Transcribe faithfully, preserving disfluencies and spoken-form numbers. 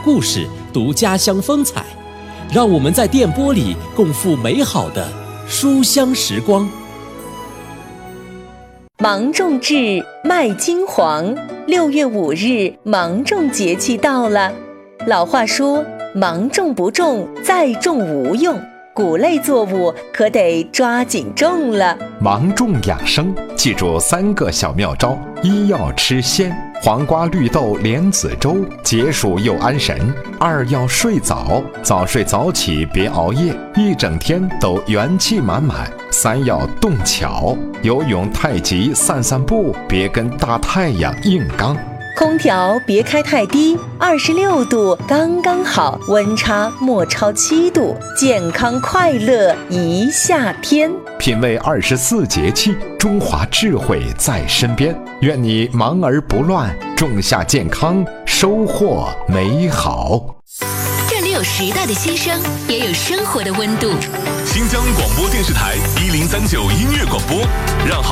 故事，读家乡风采，让我们在电波里共赴美好的书香时光。 芒种至，麦金黄。六月五日，芒种节气到了。老话说，芒种不种，再种无用。谷类作物可得抓紧种了。 芒种养生，记住三个小妙招：一要吃鲜，黄瓜、绿豆、莲子粥，解暑又安神；二要睡早，早睡早起，别熬夜，一整天都元气满满；三要动巧，游泳、太极、散散步，别跟大太阳硬刚。 空调别开太低，二十六度刚刚好，温差莫超七度，健康快乐一夏天。 品味二十四节气，中华智慧在身边。愿你忙而不乱，种下健康，收获美好。 这里有时代的牺牲，也有生活的温度。 新疆广播电视台一零三九音乐广播，让好。